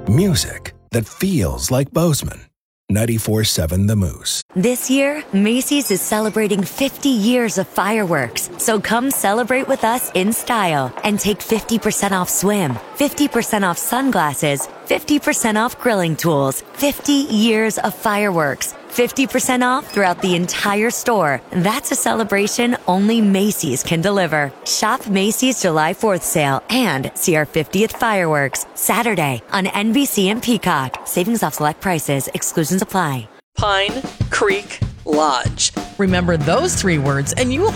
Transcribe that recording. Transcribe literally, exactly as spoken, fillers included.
Music that feels like Bozeman. ninety-four seven The Moose. This year, Macy's is celebrating fifty years of fireworks. So come celebrate with us in style and take fifty percent off swim, fifty percent off sunglasses, fifty percent off grilling tools, fifty years of fireworks, fifty percent off throughout the entire store. That's a celebration only Macy's can deliver. Shop Macy's July fourth sale and see our fiftieth fireworks Saturday on N B C and Peacock. Savings off select prices. Exclusions apply. Pine Creek Lodge. Remember those three words and you will